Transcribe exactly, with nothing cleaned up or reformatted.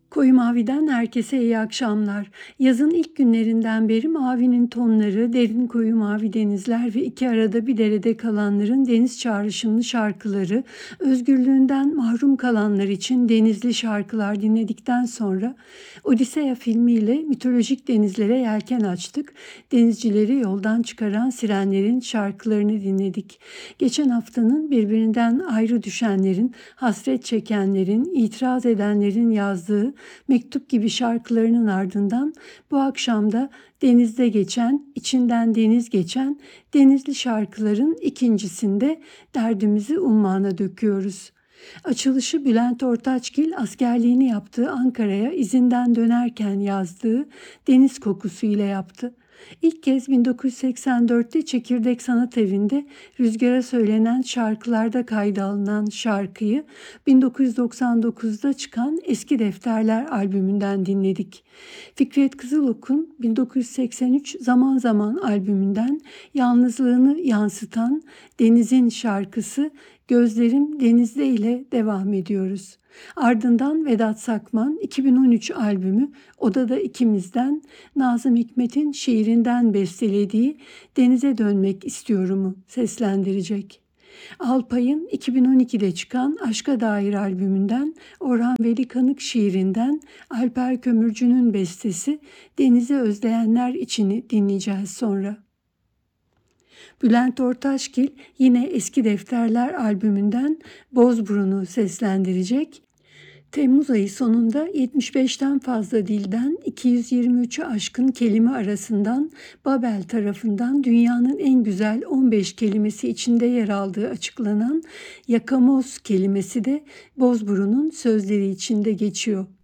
Koyu Mavi'den herkese iyi akşamlar. Yazın ilk günlerinden beri mavinin tonları, derin koyu mavi denizler ve iki arada bir derede kalanların deniz çağrışımlı şarkıları, özgürlüğünden mahrum kalanlar için denizli şarkılar dinledikten sonra Odisea filmiyle mitolojik denizlere yelken açtık. Denizcileri yoldan çıkaran sirenlerin şarkılarını dinledik. Geçen haftanın birbirinden ayrı düşenlerin, hasret çekenlerin, itiraz edenlerin yazdığı mektup gibi şarkılarının ardından bu akşam da denizde geçen, içinden deniz geçen denizli şarkıların ikincisinde derdimizi ummana döküyoruz. Açılışı Bülent Ortaçgil askerliğini yaptığı Ankara'ya izinden dönerken yazdığı Deniz Kokusu ile yaptı. İlk kez bin dokuz yüz seksen dörtte Çekirdek Sanat Evi'nde Rüzgar'a söylenen şarkılarda kayda alınan şarkıyı bin dokuz yüz doksan dokuzda çıkan Eski Defterler albümünden dinledik. Fikret Kızılok'un bin dokuz yüz seksen üç Zaman Zaman albümünden yalnızlığını yansıtan Deniz'in şarkısı Gözlerim Denizde ile devam ediyoruz. Ardından Vedat Sakman iki bin on üç albümü Odada İkimiz'den Nazım Hikmet'in şiirinden bestelediği Denize Dönmek İstiyorum'u seslendirecek. Alpay'ın iki bin on ikide çıkan Aşka Dair albümünden Orhan Veli Kanık şiirinden Alper Kömürcü'nün bestesi Denizi Özleyenler içini dinleyeceğiz sonra. Bülent Ortaçgil yine Eski Defterler albümünden Bozburun'u seslendirecek. Temmuz ayı sonunda yetmiş beşten fazla dilden iki yüz yirmi üçü aşkın kelime arasından Babel tarafından dünyanın en güzel on beş kelimesi içinde yer aldığı açıklanan yakamoz kelimesi de Bozburun'un sözleri içinde geçiyor.